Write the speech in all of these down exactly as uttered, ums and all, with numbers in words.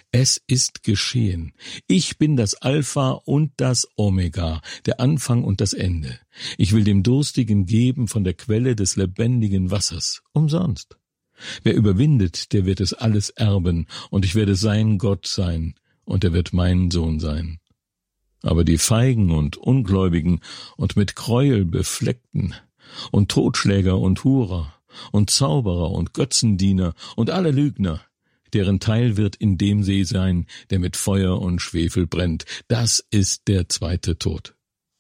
Es ist geschehen. Ich bin das Alpha und das Omega, der Anfang und das Ende. Ich will dem Durstigen geben von der Quelle des lebendigen Wassers, umsonst. Wer überwindet, der wird es alles erben, und ich werde sein Gott sein, und er wird mein Sohn sein. Aber die Feigen und Ungläubigen und mit Gräuel befleckten und Totschläger und Hurer und Zauberer und Götzendiener und alle Lügner, deren Teil wird in dem See sein, der mit Feuer und Schwefel brennt. Das ist der zweite Tod.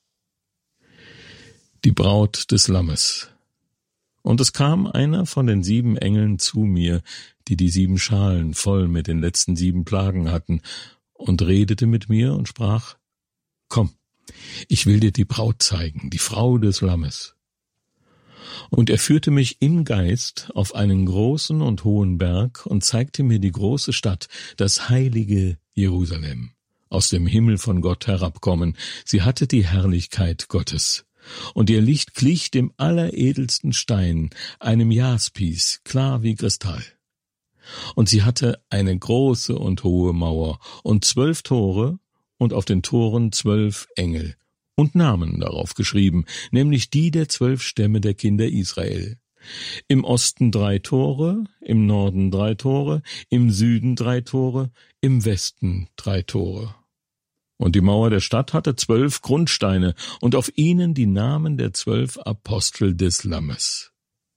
Die Braut des Lammes. Und es kam einer von den sieben Engeln zu mir, die die sieben Schalen voll mit den letzten sieben Plagen hatten, und redete mit mir und sprach: Komm, ich will dir die Braut zeigen, die Frau des Lammes. Und er führte mich im Geist auf einen großen und hohen Berg und zeigte mir die große Stadt, das heilige Jerusalem, aus dem Himmel von Gott herabkommen. Sie hatte die Herrlichkeit Gottes. Und ihr Licht glich dem alleredelsten Stein, einem Jaspis, klar wie Kristall. Und sie hatte eine große und hohe Mauer und zwölf Tore, und auf den Toren zwölf Engel und Namen darauf geschrieben, nämlich die der zwölf Stämme der Kinder Israel. Im Osten drei Tore, im Norden drei Tore, im Süden drei Tore, im Westen drei Tore. Und die Mauer der Stadt hatte zwölf Grundsteine, und auf ihnen die Namen der zwölf Apostel des Lammes.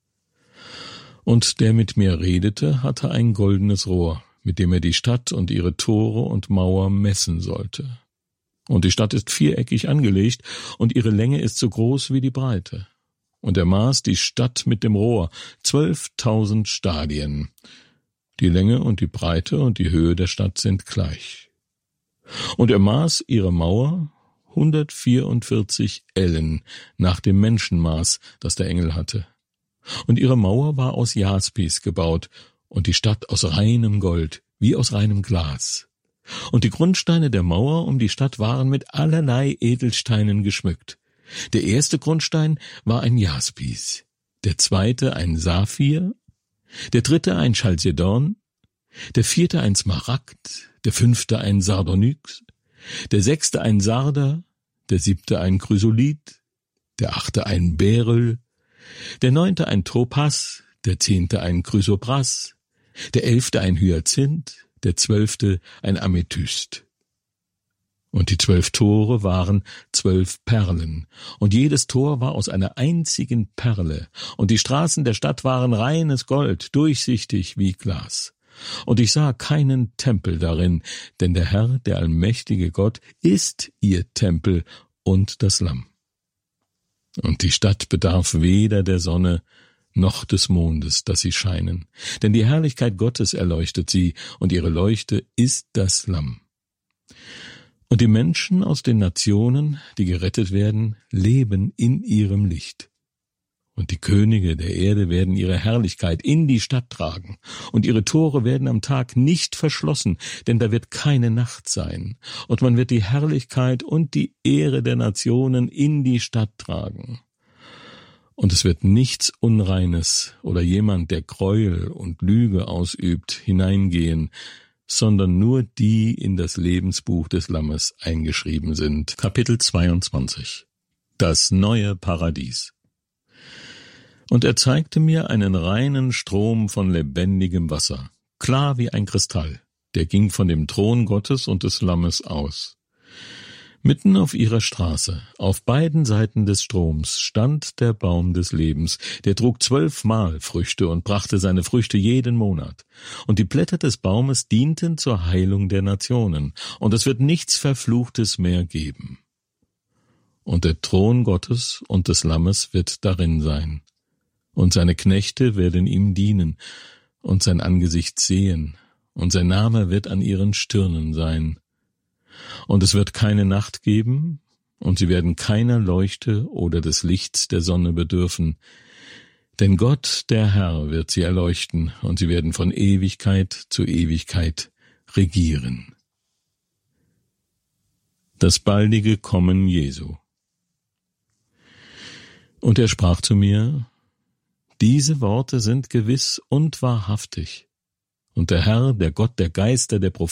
Und der mit mir redete, hatte ein goldenes Rohr, mit dem er die Stadt und ihre Tore und Mauer messen sollte. Und die Stadt ist viereckig angelegt, und ihre Länge ist so groß wie die Breite. Und er maß die Stadt mit dem Rohr, zwölftausend Stadien. Die Länge und die Breite und die Höhe der Stadt sind gleich. Und er maß ihre Mauer hundertvierundvierzig Ellen nach dem Menschenmaß, das der Engel hatte. Und ihre Mauer war aus Jaspis gebaut, und die Stadt aus reinem Gold, wie aus reinem Glas. Und die Grundsteine der Mauer um die Stadt waren mit allerlei Edelsteinen geschmückt. Der erste Grundstein war ein Jaspis, der zweite ein Saphir, der dritte ein Chalcedon, der vierte ein Smaragd, der fünfte ein Sardonyx, der sechste ein Sarder, der siebte ein Chrysolith, der achte ein Beryl, der neunte ein Topas, der zehnte ein Chrysopras, der elfte ein Hyazinth, der zwölfte ein Amethyst. Und die zwölf Tore waren zwölf Perlen, und jedes Tor war aus einer einzigen Perle, und die Straßen der Stadt waren reines Gold, durchsichtig wie Glas. Und ich sah keinen Tempel darin, denn der Herr, der allmächtige Gott, ist ihr Tempel und das Lamm. Und die Stadt bedarf weder der Sonne noch des Mondes, dass sie scheinen, denn die Herrlichkeit Gottes erleuchtet sie, und ihre Leuchte ist das Lamm. Und die Menschen aus den Nationen, die gerettet werden, leben in ihrem Licht. Und die Könige der Erde werden ihre Herrlichkeit in die Stadt tragen, und ihre Tore werden am Tag nicht verschlossen, denn da wird keine Nacht sein, und man wird die Herrlichkeit und die Ehre der Nationen in die Stadt tragen. Und es wird nichts Unreines oder jemand, der Gräuel und Lüge ausübt, hineingehen, sondern nur die in das Lebensbuch des Lammes eingeschrieben sind. Kapitel zweiundzwanzig. Das neue Paradies. Und er zeigte mir einen reinen Strom von lebendigem Wasser, klar wie ein Kristall, der ging von dem Thron Gottes und des Lammes aus. Mitten auf ihrer Straße, auf beiden Seiten des Stroms, stand der Baum des Lebens, der trug zwölfmal Früchte und brachte seine Früchte jeden Monat. Und die Blätter des Baumes dienten zur Heilung der Nationen, und es wird nichts Verfluchtes mehr geben. Und der Thron Gottes und des Lammes wird darin sein, und seine Knechte werden ihm dienen und sein Angesicht sehen, und sein Name wird an ihren Stirnen sein. Und es wird keine Nacht geben, und sie werden keiner Leuchte oder des Lichts der Sonne bedürfen, denn Gott, der Herr, wird sie erleuchten, und sie werden von Ewigkeit zu Ewigkeit regieren. Das baldige Kommen Jesu. Und er sprach zu mir: Diese Worte sind gewiss und wahrhaftig. Und der Herr, der Gott der Geister, der